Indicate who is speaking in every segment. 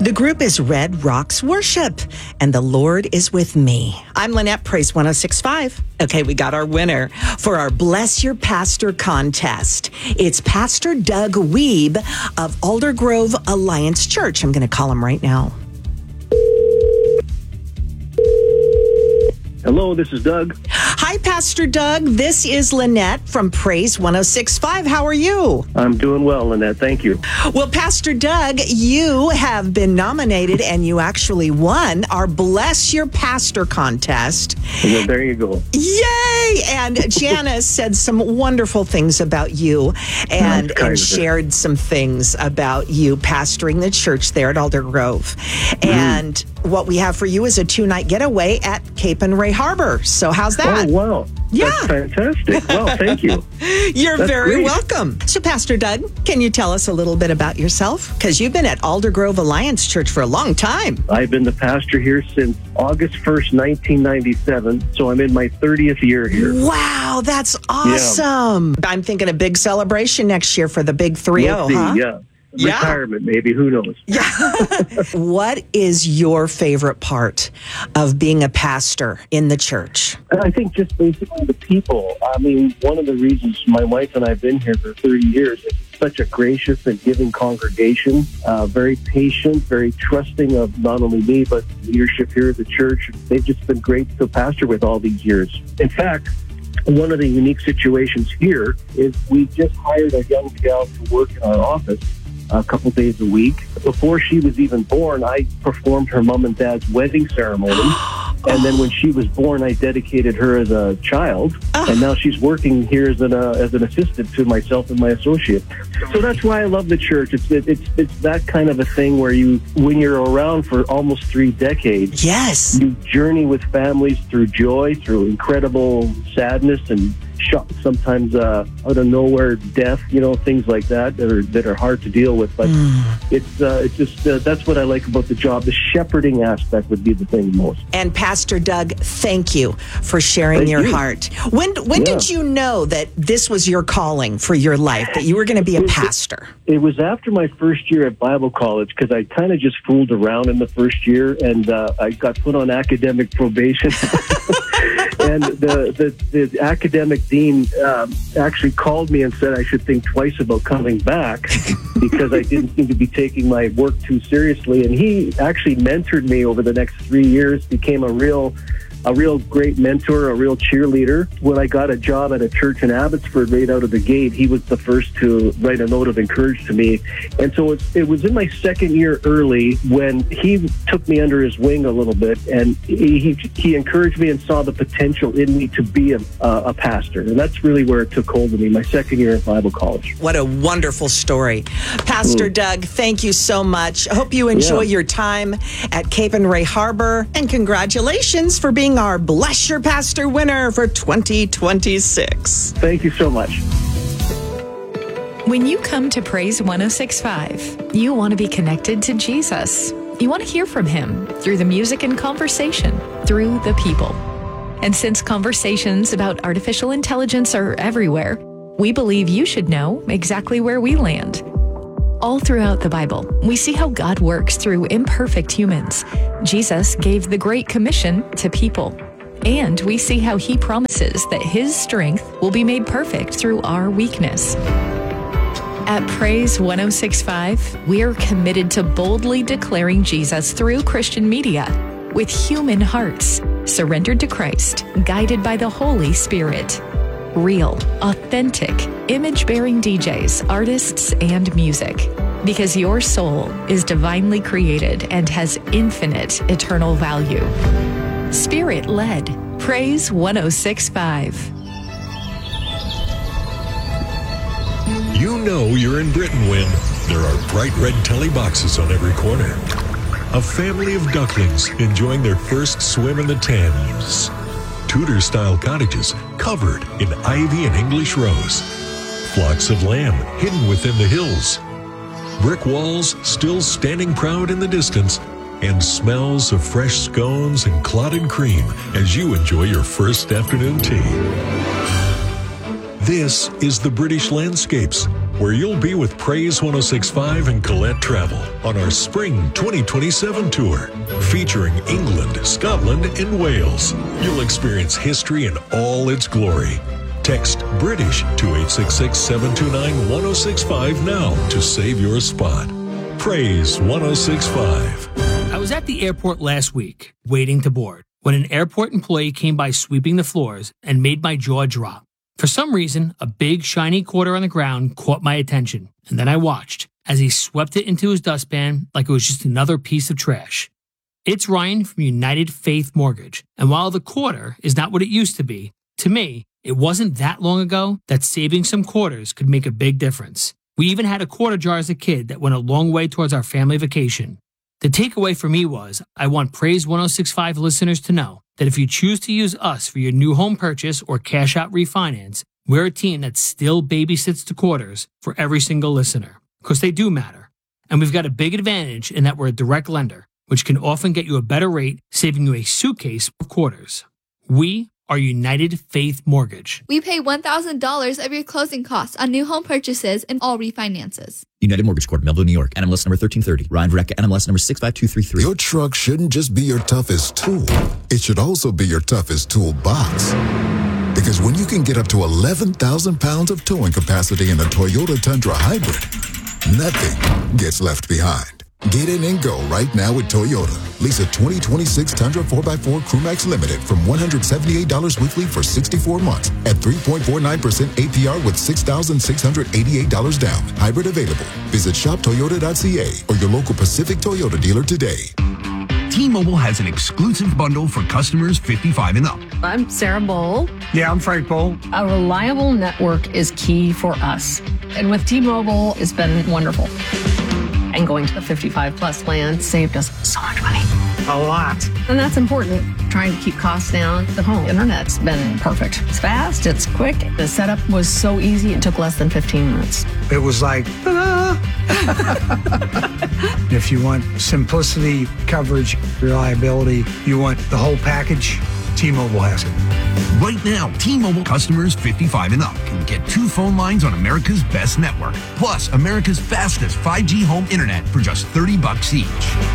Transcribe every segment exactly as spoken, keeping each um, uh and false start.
Speaker 1: The group is Red Rocks Worship, and the Lord is with me. I'm Lynette, Praise one oh six point five. Okay, we got our winner for our Bless Your Pastor contest. It's Pastor Doug Weeb of Aldergrove Alliance Church. I'm going to call him right now.
Speaker 2: Hello, this is Doug.
Speaker 1: Hi, Pastor Doug. This is Lynette from Praise one oh six point five. How are you?
Speaker 2: I'm doing well, Lynette. Thank you.
Speaker 1: Well, Pastor Doug, you have been nominated and you actually won our Bless Your Pastor contest.
Speaker 2: Well, there you go.
Speaker 1: Yay! And Janice said some wonderful things about you and, and shared some things about you pastoring the church there at Aldergrove. Mm. And what we have for you is a two-night getaway at Cape and Ray Harbor. So how's that?
Speaker 2: Oh, wow.
Speaker 1: Yeah.
Speaker 2: That's fantastic. Well, thank you.
Speaker 1: You're
Speaker 2: That's
Speaker 1: very
Speaker 2: great.
Speaker 1: welcome. So, Pastor Doug, can you tell us a little bit about yourself? Because you've been at Aldergrove Alliance Church for a long time.
Speaker 2: I've been the pastor here since August first, nineteen ninety-seven, so I'm in my thirtieth year here.
Speaker 1: Wow, that's awesome. Yeah. I'm thinking a big celebration next year for the big three oh,
Speaker 2: we'll
Speaker 1: huh?
Speaker 2: Yeah.
Speaker 1: Yeah.
Speaker 2: Retirement, maybe. Who knows?
Speaker 1: Yeah. What is your favorite part of being a pastor in the church?
Speaker 2: I think just basically the people. I mean, one of the reasons my wife and I have been here for thirty years is such a gracious and giving congregation, uh, very patient, very trusting of not only me, but leadership here at the church. They've just been great to pastor with all these years. In fact, one of the unique situations here is we just hired a young gal to work in our office a couple days a week. Before she was even born, I performed her mom and dad's wedding ceremony. And then when she was born, I dedicated her as a child. And now she's working here as an, uh, as an assistant to myself and my associate. So that's why I love the church. It's, it, it's, it's that kind of a thing where you, when you're around for almost three decades,
Speaker 1: yes,
Speaker 2: you journey with families through joy, through incredible sadness and shock, sometimes uh, out of nowhere death, you know, things like that that are that are hard to deal with. But mm. it's uh, it's just uh, that's what I like about the job. The shepherding aspect would be the thing most.
Speaker 1: And Pastor Doug, thank you for sharing
Speaker 2: thank
Speaker 1: your
Speaker 2: you.
Speaker 1: heart. When when yeah. did you know that this was your calling for your life, that you were going to be a pastor?
Speaker 2: It, it was after my first year at Bible college, because I kind of just fooled around in the first year, and uh, I got put on academic probation. And the, the, the academic dean um, actually called me and said I should think twice about coming back because I didn't seem to be taking my work too seriously. And he actually mentored me over the next three years, became a real a real great mentor, a real cheerleader. When I got a job at a church in Abbotsford right out of the gate, he was the first to write a note of encouragement to me. And so it, it was in my second year early when he took me under his wing a little bit, and he, he, he encouraged me and saw the potential in me to be a, uh, a pastor. And that's really where it took hold of me, my second year at Bible college.
Speaker 1: What a wonderful story. Pastor mm. Doug, thank you so much. I hope you enjoy yeah. your time at Cape and Ray Harbor, and congratulations for being our Bless Your Pastor winner for twenty twenty-six.
Speaker 2: Thank you so much.
Speaker 3: When you come to Praise one oh six point five, you want to be connected to Jesus. You want to hear from him through the music and conversation, through the people. And since conversations about artificial intelligence are everywhere, we believe you should know exactly where we land. All throughout the Bible, we see how God works through imperfect humans. Jesus gave the Great Commission to people. And we see how he promises that his strength will be made perfect through our weakness. At Praise one oh six point five, we are committed to boldly declaring Jesus through Christian media with human hearts, surrendered to Christ, guided by the Holy Spirit. Real, authentic, image-bearing D Js, artists, and music. Because your soul is divinely created and has infinite eternal value. Spirit-led. Praise one oh six point five.
Speaker 4: You know you're in Britain when there are bright red telly boxes on every corner. A family of ducklings enjoying their first swim in the Thames. Tudor-style cottages covered in ivy and English rose. Flocks of lamb hidden within the hills. Brick walls still standing proud in the distance, and smells of fresh scones and clotted cream as you enjoy your first afternoon tea. This is the British landscapes, where you'll be with Praise one oh six point five and Colette Travel on our Spring twenty twenty-seven tour, featuring England, Scotland, and Wales. You'll experience history in all its glory. Text British to eight six six, seven two nine, one oh six five now to save your spot. Praise one oh six point five.
Speaker 5: I was at the airport last week, waiting to board, when an airport employee came by sweeping the floors and made my jaw drop. For some reason, a big shiny quarter on the ground caught my attention, and then I watched as he swept it into his dustpan like it was just another piece of trash. It's Ryan from United Faith Mortgage, and while the quarter is not what it used to be, to me, it wasn't that long ago that saving some quarters could make a big difference. We even had a quarter jar as a kid that went a long way towards our family vacation. The takeaway for me was, I want Praise one oh six point five listeners to know that if you choose to use us for your new home purchase or cash out refinance, we're a team that still babysits the quarters for every single listener, because they do matter. And we've got a big advantage in that we're a direct lender, which can often get you a better rate, saving you a suitcase of quarters. We are United Faith Mortgage.
Speaker 6: We pay one thousand dollars of your closing costs on new home purchases and all refinances.
Speaker 7: United Mortgage Corp, Melville, New York. N M L S number thirteen thirty. Ryan Vreck, N M L S number six five two three three.
Speaker 8: Your truck shouldn't just be your toughest tool. It should also be your toughest toolbox. Because when you can get up to eleven thousand pounds of towing capacity in a Toyota Tundra Hybrid, nothing gets left behind. Get in and go right now with Toyota. Lease a twenty twenty-six Tundra four by four Crewmax Limited from one hundred seventy-eight dollars weekly for sixty-four months at three point four nine percent A P R with six thousand six hundred eighty-eight dollars down. Hybrid available. Visit shop toyota dot c a or your local Pacific Toyota dealer today.
Speaker 9: T-Mobile has an exclusive bundle for customers fifty-five and up.
Speaker 10: I'm Sarah Bowl.
Speaker 11: Yeah, I'm Frank Bowl.
Speaker 10: A reliable network is key for us. And with T-Mobile, it's been wonderful. And going to the fifty-five plus plan saved us so much money.
Speaker 11: A lot.
Speaker 10: And that's important. Trying to keep costs down. The home internet's been perfect. It's fast, it's quick. The setup was so easy, it took less than fifteen minutes.
Speaker 11: It was like, ta-da! If you want simplicity, coverage, reliability, you want the whole package, T-Mobile has it.
Speaker 9: Right now, T-Mobile customers fifty-five and up can get two phone lines on America's best network, plus America's fastest five G home internet for just thirty bucks each.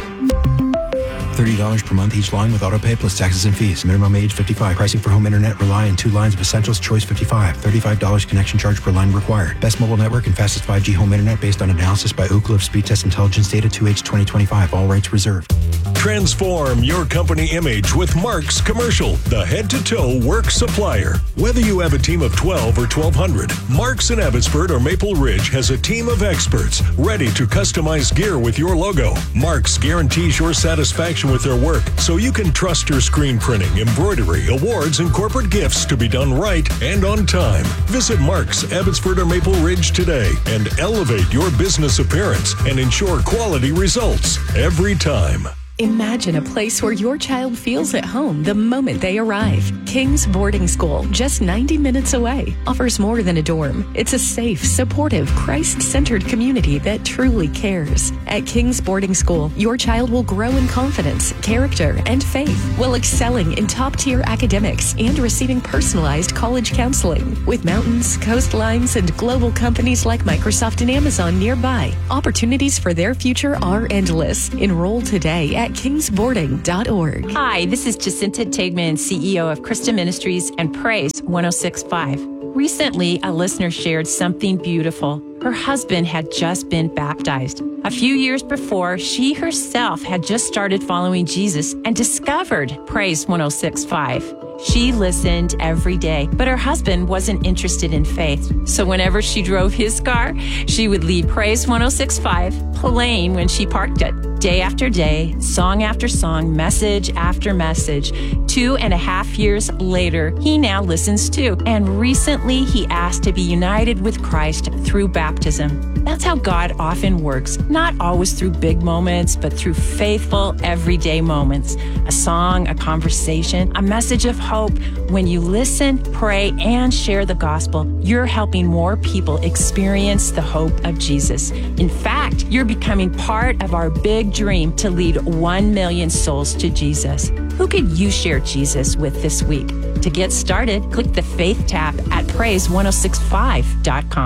Speaker 12: thirty dollars per month each line with autopay plus taxes and fees. Minimum age fifty-five. Pricing for home internet rely on two lines of Essentials Choice fifty-five. thirty-five dollars connection charge per line required. Best mobile network and fastest five G home internet based on analysis by Ookla of Speed Test Intelligence Data two H twenty twenty-five. All rights reserved.
Speaker 4: Transform your company image with Mark's Commercial, the head-to-toe work supplier. Whether you have a team of twelve or twelve hundred, Mark's in Abbotsford or Maple Ridge has a team of experts ready to customize gear with your logo. Mark's guarantees your satisfaction with their work, so you can trust your screen printing, embroidery, awards, and corporate gifts to be done right and on time. Visit Mark's, Abbotsford or Maple Ridge today and elevate your business appearance and ensure quality results every time.
Speaker 3: Imagine a place where your child feels at home the moment they arrive. King's Boarding School, just ninety minutes away, offers more than a dorm. It's a safe, supportive, Christ-centered community that truly cares. At King's Boarding School, your child will grow in confidence, character, and faith while excelling in top-tier academics and receiving personalized college counseling. With mountains, coastlines, and global companies like Microsoft and Amazon nearby, opportunities for their future are endless. Enroll today at kings boarding dot org.
Speaker 13: Hi, this is Jacinta Tegman, C E O of Christa Ministries and Praise one oh six point five. Recently, a listener shared something beautiful. Her husband had just been baptized. A few years before, she herself had just started following Jesus and discovered Praise one oh six point five. She listened every day, but her husband wasn't interested in faith. So whenever she drove his car, she would leave Praise one oh six point five playing when she parked it. Day after day, song after song, message after message. Two and a half years later, he now listens too. And recently, he asked to be united with Christ through baptism. That's how God often works, not always through big moments, but through faithful, everyday moments. A song, a conversation, a message of hope. When you listen, pray, and share the gospel, you're helping more people experience the hope of Jesus. In fact, you're becoming part of our big dream to lead one million souls to Jesus. Who could you share Jesus with this week? To get started, click the Faith tab at praise one oh six point five dot com.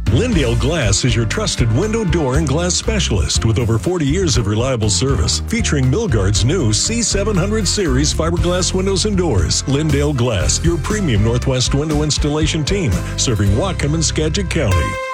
Speaker 4: Lindale Glass is your trusted window, door, and glass specialist with over forty years of reliable service, featuring Milgard's new C seven hundred series fiberglass windows and doors. Lindale Glass, your premium Northwest window installation team, serving Whatcom and Skagit County.